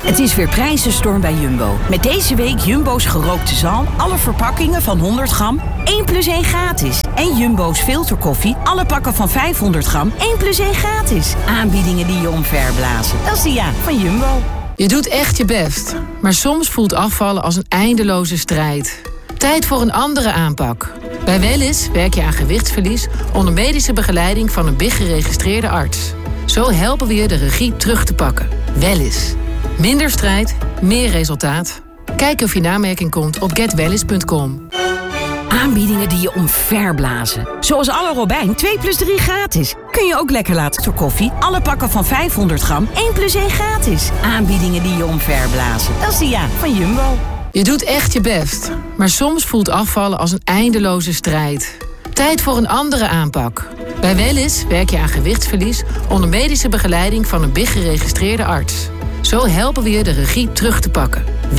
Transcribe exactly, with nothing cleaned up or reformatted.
Het is weer prijzenstorm bij Jumbo. Met deze week Jumbo's gerookte zalm. Alle verpakkingen van honderd gram. één plus één gratis. En Jumbo's filterkoffie. Alle pakken van vijfhonderd gram. één plus één gratis. Aanbiedingen die je omverblazen. Dat is de ja van Jumbo. Je doet echt je best. Maar soms voelt afvallen als een eindeloze strijd. Tijd voor een andere aanpak. Bij Wellness werk je aan gewichtsverlies onder medische begeleiding van een B I G-geregistreerde arts. Zo helpen we je de regie terug te pakken. Wellness. Minder strijd, meer resultaat. Kijk of je in aanmerking komt op get wellness punt com. Aanbiedingen die je omverblazen. Zoals alle Robijn twee plus drie gratis. Kun je ook lekker laten door koffie. Alle pakken van vijfhonderd gram één plus één gratis. Aanbiedingen die je omverblazen. Dat is de ja van Jumbo. Je doet echt je best. Maar soms voelt afvallen als een eindeloze strijd. Tijd voor een andere aanpak. Bij Wellness werk je aan gewichtsverlies onder medische begeleiding van een B I G-geregistreerde arts. Zo helpen we je de regie terug te pakken.